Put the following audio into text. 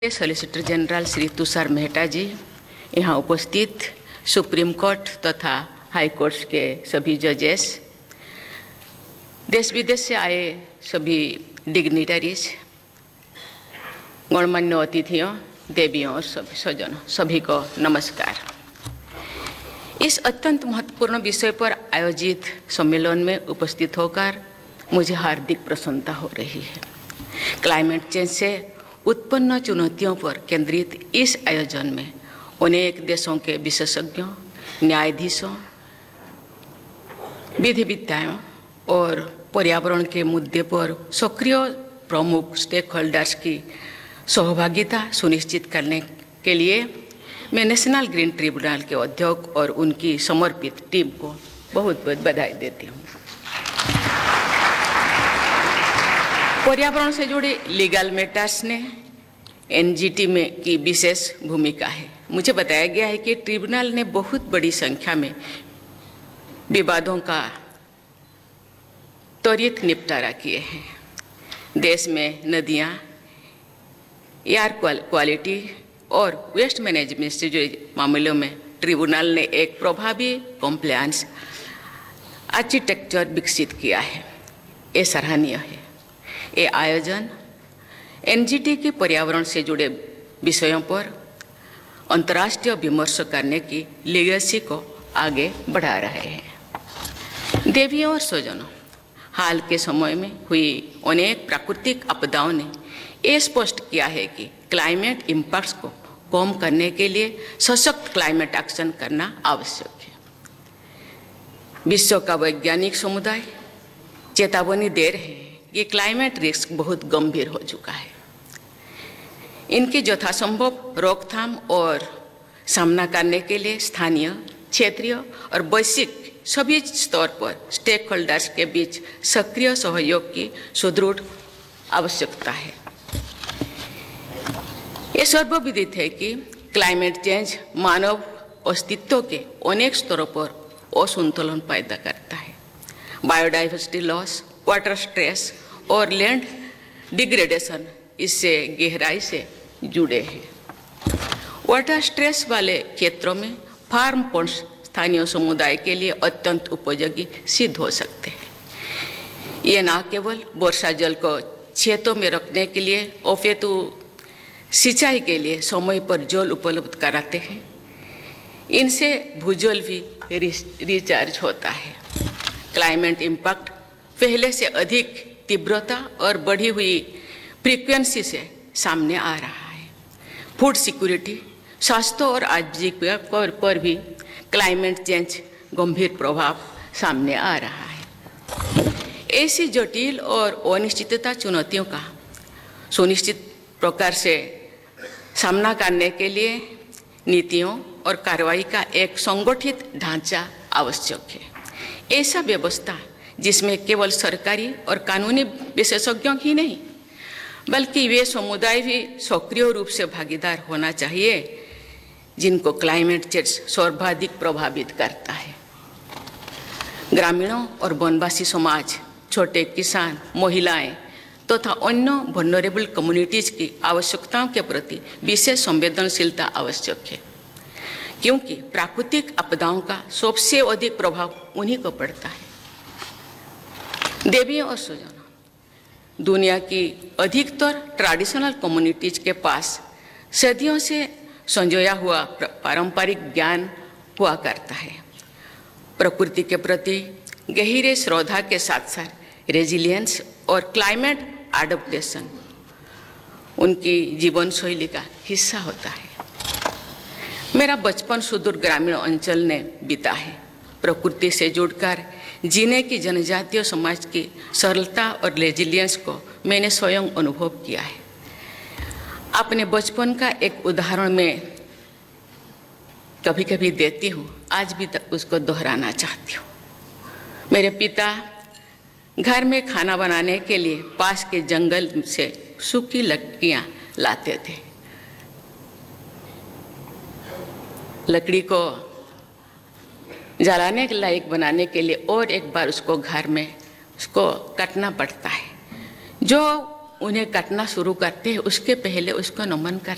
Solicitor general Shri Tushar Mehta जी, यहाँ उपस्थित supreme court तथा हाई कोर्ट के सभी जजेस, देश विदेश से आए सभी डिग्निटरीज, गणमान्य अतिथियों, देवियों और सभी स्वजनों, सभी को नमस्कार। इस अत्यंत महत्वपूर्ण विषय पर आयोजित सम्मेलन में उपस्थित होकर मुझे हार्दिक प्रसन्नता हो रही है। क्लाइमेट चेंज से उत्पन्न चुनौतियों पर केंद्रित इस आयोजन में अनेक देशों के विशेषज्ञों, न्यायाधीशों, विधिविद्ताओं और पर्यावरण के मुद्दे पर सक्रिय प्रमुख स्टेक होल्डर्स की सहभागिता सुनिश्चित करने के लिए मैं नेशनल ग्रीन ट्रिब्यूनल के अध्यक्ष और उनकी समर्पित टीम को बहुत बहुत बधाई देती हूँ। पर्यावरण से जुड़े लीगल मैटर्स ने एनजीटी में की विशेष भूमिका है। मुझे बताया गया है कि ट्रिब्यूनल ने बहुत बड़ी संख्या में विवादों का त्वरित निपटारा किए हैं। देश में नदियाँ, एयर क्वालिटी और वेस्ट मैनेजमेंट से जुड़े मामलों में ट्रिब्यूनल ने एक प्रभावी कॉम्प्लायंस आर्किटेक्चर विकसित किया है। ये सराहनीय है। ये आयोजन एनजीटी के पर्यावरण से जुड़े विषयों पर अंतर्राष्ट्रीय विमर्श करने की लेगेसी को आगे बढ़ा रहे हैं। देवियों और स्वजनों, हाल के समय में हुई अनेक प्राकृतिक आपदाओं ने ये स्पष्ट किया है कि क्लाइमेट इम्पैक्ट्स को कम करने के लिए सशक्त क्लाइमेट एक्शन करना आवश्यक है। विश्व का वैज्ञानिक समुदाय चेतावनी दे रहे हैं कि क्लाइमेट रिस्क बहुत गंभीर हो चुका है। इनकी यथासंभव रोकथाम और सामना करने के लिए स्थानीय, क्षेत्रीय और वैश्विक सभी स्तर पर स्टेक होल्डर्स के बीच सक्रिय सहयोग की सुदृढ़ आवश्यकता है। ये सर्वविदित है कि क्लाइमेट चेंज मानव अस्तित्व के अनेक स्तरों पर असंतुलन पैदा करता है। बायोडाइवर्सिटी लॉस, वाटर स्ट्रेस और लैंड डिग्रेडेशन इससे गहराई से जुड़े हैं। वाटर स्ट्रेस वाले क्षेत्रों में फार्म पॉन्ड्स स्थानीय समुदाय के लिए अत्यंत उपयोगी सिद्ध हो सकते हैं। ये न केवल वर्षा जल को खेतों में रखने के लिए अपितु सिंचाई के लिए समय पर जल उपलब्ध कराते हैं। इनसे भूजल भी रिचार्ज होता है। क्लाइमेट इम्पैक्ट पहले से अधिक तीव्रता और बढ़ी हुई फ्रीक्वेंसी से सामने आ रहा है। फूड सिक्योरिटी, स्वास्थ्य और आजीविका पर भी क्लाइमेट चेंज गंभीर प्रभाव सामने आ रहा है। ऐसी जटिल और अनिश्चितता चुनौतियों का सुनिश्चित प्रकार से सामना करने के लिए नीतियों और कार्रवाई का एक संगठित ढांचा आवश्यक है। ऐसा व्यवस्था जिसमें केवल सरकारी और कानूनी विशेषज्ञों ही नहीं, बल्कि वे समुदाय भी सक्रिय रूप से भागीदार होना चाहिए जिनको क्लाइमेट चेंज सर्वाधिक प्रभावित करता है। ग्रामीणों और वनवासी समाज, छोटे किसान, महिलाएं तथा अन्य वल्नरेबल कम्युनिटीज की आवश्यकताओं के प्रति विशेष संवेदनशीलता आवश्यक है, क्योंकि प्राकृतिक आपदाओं का सबसे अधिक प्रभाव उन्हीं को पड़ता है। देवियों और स्वजनों, दुनिया की अधिकतर ट्रेडिशनल कम्युनिटीज के पास सदियों से संजोया हुआ पारंपरिक ज्ञान हुआ करता है। प्रकृति के प्रति गहरे श्रद्धा के साथ साथ रेजिलियंस और क्लाइमेट एडेप्टेशन उनकी जीवन शैली का हिस्सा होता है। मेरा बचपन सुदूर ग्रामीण अंचल ने बीता है। प्रकृति से जुड़कर जीने की जनजातीय समाज की सरलता और रेजिलियंस को मैंने स्वयं अनुभव किया है। अपने बचपन का एक उदाहरण मैं कभी कभी देती हूँ, आज भी उसको दोहराना चाहती हूँ। मेरे पिता घर में खाना बनाने के लिए पास के जंगल से सूखी लकड़ियाँ लाते थे। लकड़ी को जलाने के लायक बनाने के लिए और एक बार उसको घर में उसको काटना पड़ता है। जो उन्हें काटना शुरू करते हैं उसके पहले उसको नमन करते